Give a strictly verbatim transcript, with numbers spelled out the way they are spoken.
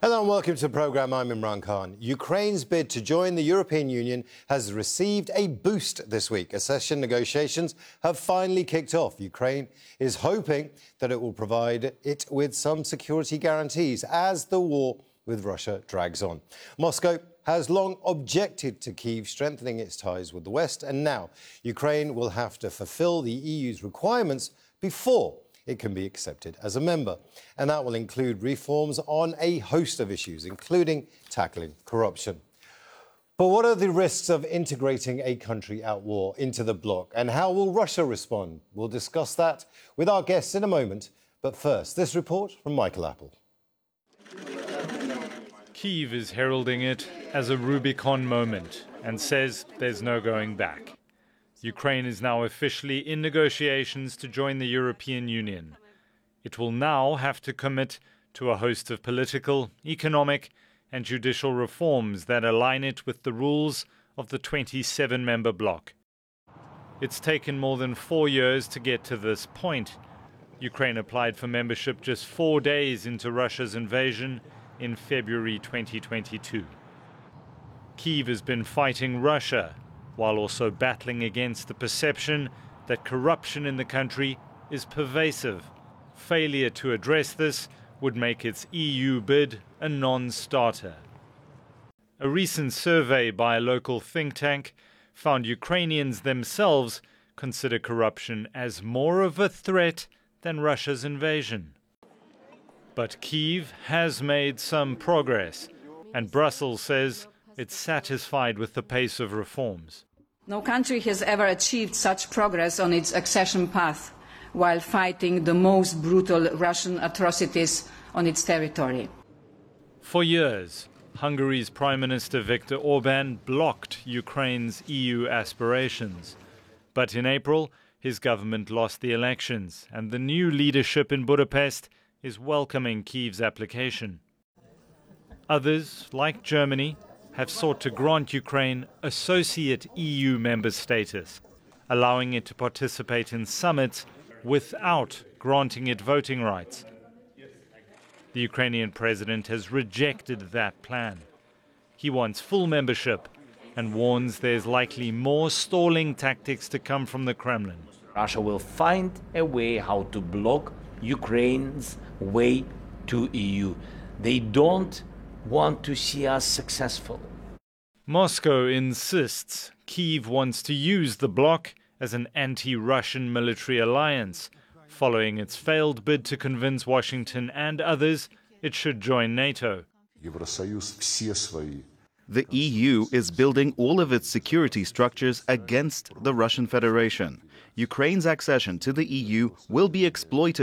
Hello and welcome to the programme. I'm Imran Khan. Ukraine's bid to join the European Union has received a boost this week. Accession negotiations have finally kicked off. Ukraine is hoping that it will provide it with some security guarantees as the war with Russia drags on. Moscow has long objected to Kyiv strengthening its ties with the West, and now Ukraine will have to fulfil the E U's requirements before it can be accepted as a member. And that will include reforms on a host of issues, including tackling corruption. But what are the risks of integrating a country at war into the bloc? And how will Russia respond? We'll discuss that with our guests in a moment. But first, this report from Michael Apple. Kyiv is heralding it as a Rubicon moment and says there's no going back. Ukraine is now officially in negotiations to join the European Union. It will now have to commit to a host of political, economic and judicial reforms that align it with the rules of the twenty-seven member bloc. It's taken more than four years to get to this point. Ukraine applied for membership just four days into Russia's invasion in February twenty twenty-two. Kyiv has been fighting Russia, while also battling against the perception that corruption in the country is pervasive. Failure to address this would make its E U bid a non-starter. A recent survey by a local think tank found Ukrainians themselves consider corruption as more of a threat than Russia's invasion. But Kyiv has made some progress, and Brussels says it's satisfied with the pace of reforms. No country has ever achieved such progress on its accession path while fighting the most brutal Russian atrocities on its territory. For years, Hungary's Prime Minister Viktor Orban blocked Ukraine's E U aspirations. But in April, his government lost the elections, and the new leadership in Budapest is welcoming Kyiv's application. Others, like Germany, have sought to grant Ukraine associate E U member status, allowing it to participate in summits without granting it voting rights. The Ukrainian president has rejected that plan. He wants full membership and warns there's likely more stalling tactics to come from the Kremlin. Russia will find a way how to block Ukraine's way to E U. They don't want to see us successful. Moscow insists Kyiv wants to use the bloc as an anti-Russian military alliance, following its failed bid to convince Washington and others it should join NATO. The E U is building all of its security structures against the Russian Federation. Ukraine's accession to the E U will be exploited